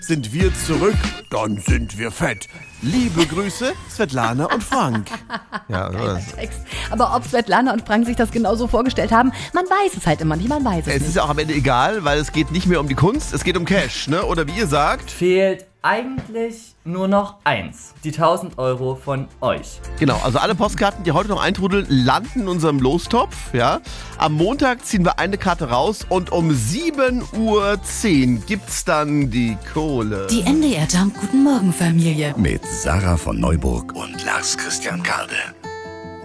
Sind wir zurück, dann sind wir fett. Liebe Grüße, Svetlana und Frank. Ja, Text. Aber ob Svetlana und Frank sich das genauso vorgestellt haben, man weiß es halt immer nicht, man weiß es es nicht. ist ja auch am Ende egal, weil es geht nicht mehr um die Kunst, es geht um Cash, ne? Oder wie ihr sagt. Fehlt eigentlich nur noch eins. Die 1.000 Euro von euch. Genau, also alle Postkarten, die heute noch eintrudeln, landen in unserem Lostopf, ja. Am Montag ziehen wir eine Karte raus und um 7:10 Uhr gibt's dann die Kohle. Die NDR Jump Guten Morgen Familie. Mit Sarah von Neuburg und Lars Christian Karde.